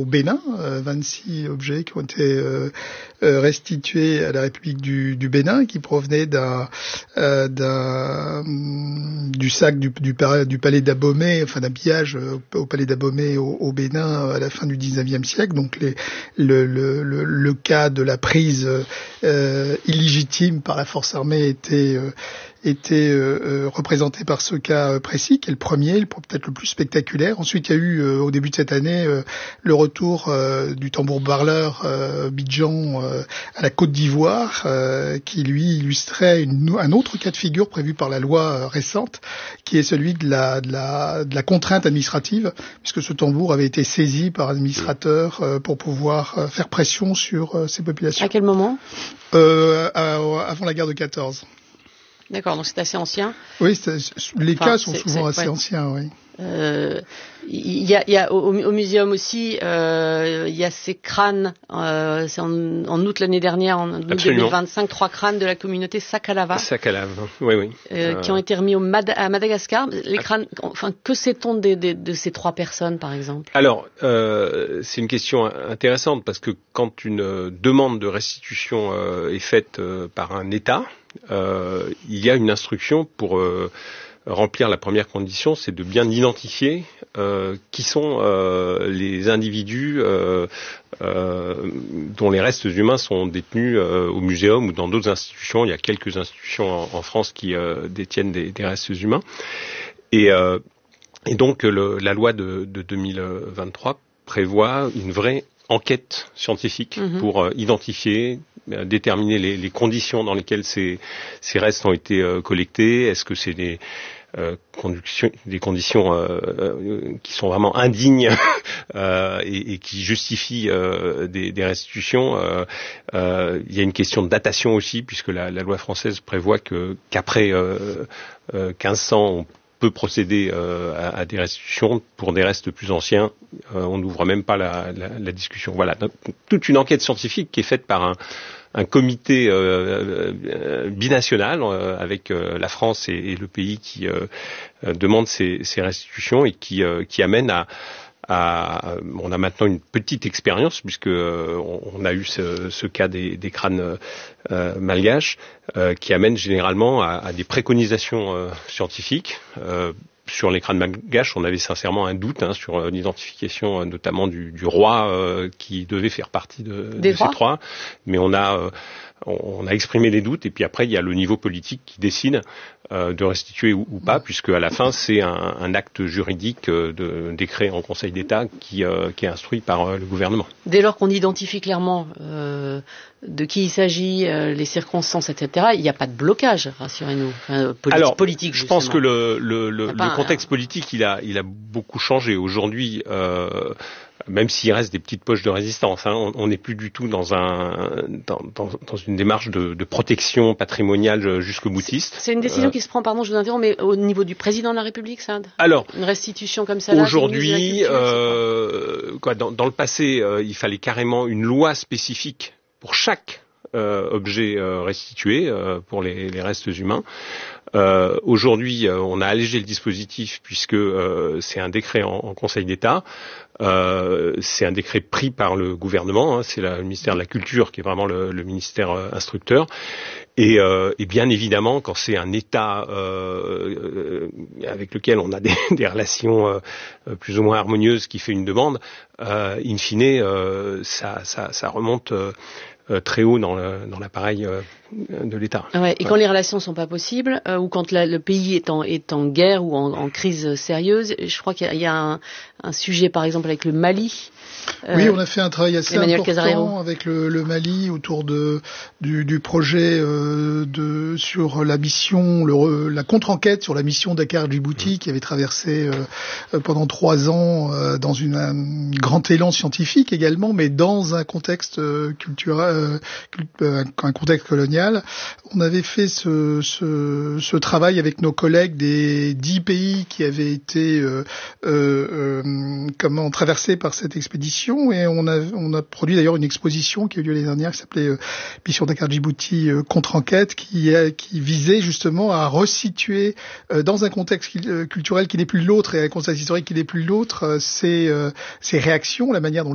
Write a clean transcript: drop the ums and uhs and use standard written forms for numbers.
Bénin, 26 objets qui ont été restitués à la République du Bénin, qui provenaient du sac du palais d'Abomey, enfin d'habillage au palais d'Abomey au Bénin à la fin du 19e siècle. Donc le cas de la prise illégitime par la force armée était représenté par ce cas précis, qui est le premier, peut-être le plus spectaculaire. Ensuite, il y a eu, au début de cette année, le retour du tambour-parleur Bidjan à la Côte d'Ivoire, qui lui illustrait un autre cas de figure prévu par la loi récente, qui est celui de la contrainte administrative, puisque ce tambour avait été saisi par l'administrateur pour pouvoir faire pression sur ces populations. À quel moment ? Avant la guerre de 14. D'accord, donc c'est assez ancien. Oui, les cas sont souvent assez anciens, oui. Il y a au muséum aussi, il y a ces crânes. C'est en août l'année dernière, en août 2025, 3 crânes de la communauté Sakalava. Sakalava, oui. Qui ont été remis à Madagascar. Les crânes. Enfin, que sait-on de ces 3 personnes, par exemple ? Alors, c'est une question intéressante parce que quand une demande de restitution est faite par un État, il y a une instruction pour remplir la première condition, c'est de bien identifier qui sont les individus dont les restes humains sont détenus au muséum ou dans d'autres institutions. Il y a quelques institutions en France qui détiennent des restes humains. Et donc la loi de 2023 prévoit une vraie enquête scientifique pour identifier, déterminer les conditions dans lesquelles ces restes ont été collectés. Est-ce que c'est des conditions qui sont vraiment indignes et qui justifient des restitutions. Il y a une question de datation aussi, puisque la loi française prévoit qu'après 1500, on peut procéder à des restitutions. Pour des restes plus anciens, on n'ouvre même pas la discussion. Voilà, donc, toute une enquête scientifique qui est faite par un comité binational avec la France et le pays qui demande ces restitutions et qui amène on a maintenant une petite expérience puisque on a eu ce cas des crânes malgaches qui amène généralement à des préconisations scientifiques. Sur les crânes malgaches, on avait sincèrement un doute sur l'identification notamment du roi qui devait faire partie de ces 3, mais on a exprimé les doutes et puis après il y a le niveau politique qui décide de restituer ou pas, puisque à la fin c'est un acte juridique de décret en Conseil d'État qui est instruit par le gouvernement. Dès lors qu'on identifie clairement de qui il s'agit, les circonstances, etc., il n'y a pas de blocage, rassurez-nous, politique. Je pense que le contexte politique il a beaucoup changé. Aujourd'hui, même s'il reste des petites poches de résistance, on n'est plus du tout dans une démarche de protection patrimoniale jusqu'au boutiste. C'est une décision qui se prend, pardon, je vous interromps, mais au niveau du président de la République, ça ? Alors, une restitution comme ça aujourd'hui, dans le passé, il fallait carrément une loi spécifique pour chaque objet restitué pour les restes humains. Aujourd'hui, on a allégé le dispositif puisque c'est un décret en Conseil d'État. C'est un décret pris par le gouvernement. C'est le ministère de la Culture qui est vraiment le ministère instructeur. Et bien évidemment, quand c'est un État avec lequel on a des relations plus ou moins harmonieuses qui fait une demande, in fine, ça remonte très haut dans l'appareil de l'État. Ouais, et quand les relations sont pas possibles, ou quand le pays est en guerre ou en crise sérieuse, je crois qu'il y a un sujet, par exemple, avec le Mali. Oui, on a fait un travail assez important Casarero. avec le Mali autour du projet sur la mission, la contre-enquête sur la mission Dakar-Djibouti qui avait traversé pendant 3 ans dans un grand élan scientifique également, mais dans un contexte culturel, un contexte colonial. On avait fait ce travail avec nos collègues des 10 pays qui avaient été traversés par cette expédition. Et on a produit d'ailleurs une exposition qui a eu lieu l'année dernière qui s'appelait Mission Dakar-Djibouti contre-enquête qui visait justement à resituer dans un contexte culturel qui n'est plus l'autre et un contexte historique qui n'est plus l'autre ces réactions, la manière dont